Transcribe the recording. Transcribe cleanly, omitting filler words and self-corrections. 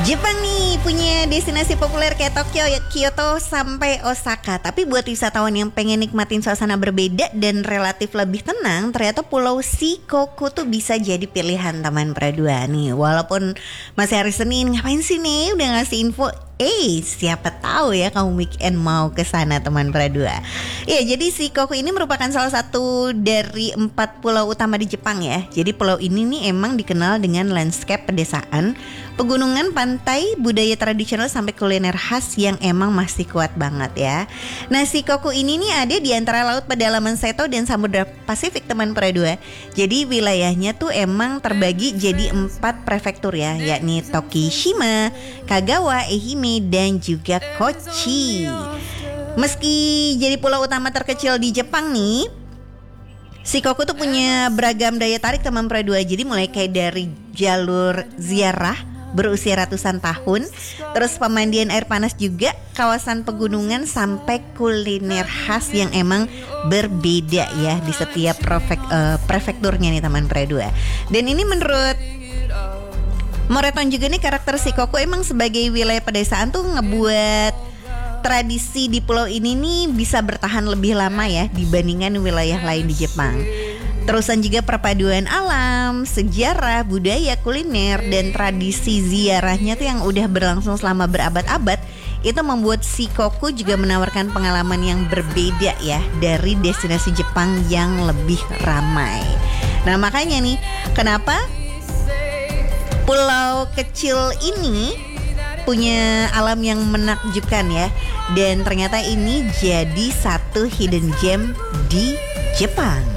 Jepang nih punya destinasi populer kayak Tokyo, Kyoto, sampai Osaka. Tapi buat wisatawan yang pengen nikmatin suasana berbeda dan relatif lebih tenang, ternyata Pulau Shikoku tuh bisa jadi pilihan Taman Pradua nih. Walaupun masih hari Senin, ngapain sih nih udah ngasih info? Siapa tahu ya kamu weekend mau ke sana Taman Pradua. Ya, jadi Shikoku ini merupakan salah satu dari 4 pulau utama di Jepang ya. Jadi pulau ini nih emang dikenal dengan landscape pedesaan, pegunungan, pantai, budaya tradisional sampai kuliner khas yang emang masih kuat banget ya. Nah, Shikoku ini nih ada di antara Laut Pedalaman Seto dan Samudra Pasifik Taman Pradua. Jadi wilayahnya tuh emang terbagi jadi 4 prefektur ya, yakni Tokishima, Kagawa, Ehime, dan juga Kochi. Meski jadi pulau utama terkecil di Jepang nih, Shikoku tuh punya beragam daya tarik Taman Pradua. Jadi mulai kayak dari jalur ziarah berusia ratusan tahun, terus pemandian air panas juga, kawasan pegunungan, sampai kuliner khas yang emang berbeda ya di setiap prefekturnya nih Taman Pradua. Dan ini menurut Moreton juga nih, karakter Shikoku emang sebagai wilayah pedesaan tuh ngebuat tradisi di pulau ini nih bisa bertahan lebih lama ya dibandingkan wilayah lain di Jepang. Terusan juga perpaduan alam, sejarah, budaya, kuliner, dan tradisi ziarahnya tuh yang udah berlangsung selama berabad-abad, itu membuat Shikoku juga menawarkan pengalaman yang berbeda ya dari destinasi Jepang yang lebih ramai. Nah, makanya nih kenapa pulau kecil ini punya alam yang menakjubkan ya. Dan ternyata ini jadi satu hidden gem di Jepang.